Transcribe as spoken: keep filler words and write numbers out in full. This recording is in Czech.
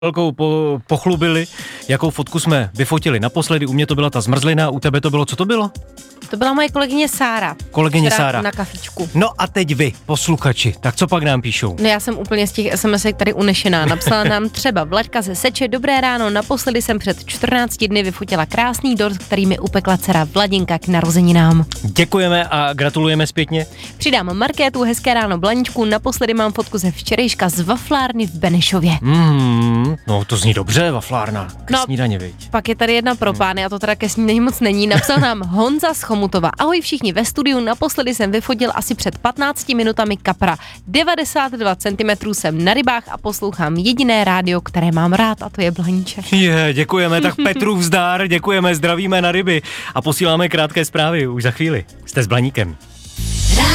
velkou po, pochlubili, jakou fotku jsme vyfotili naposledy. U mě to byla ta zmrzlina, u tebe to bylo, co to bylo? To byla moje kolegyně Sára. Kolegyně Sára. Na kafičku. No a teď vy, posluchači, tak co pak nám píšou? No já jsem úplně z těch SMSek tady unešená. Napsala nám třeba Vladka ze Seče: dobré ráno, naposledy jsem před čtrnácti dny vyfotila krásný dort, který mi upekla dcera Vladinka k narozeninám. Děkujeme a gratulujeme zpětně. Přidám Markétu: hezké ráno Blaničku, naposledy mám fotku ze včerejška z waflárny v Benešově. Mm, no to zní dobře, waflárna, k No, snídaně, viď? Pak je tady jedna pro pány, a to teda ke snídani moc není. Napsal nám Honza z Chomutova: ahoj všichni ve studiu, naposledy jsem vyfotil asi před patnácti minutami kapra. devadesát dva centimetrů jsem na rybách a poslouchám jediné rádio, které mám rád, a to je Blaníček. Je, děkujeme, tak Petru vzdár, děkujeme, zdravíme na ryby a posíláme krátké zprávy už za chvíli. Jste s Blaníkem.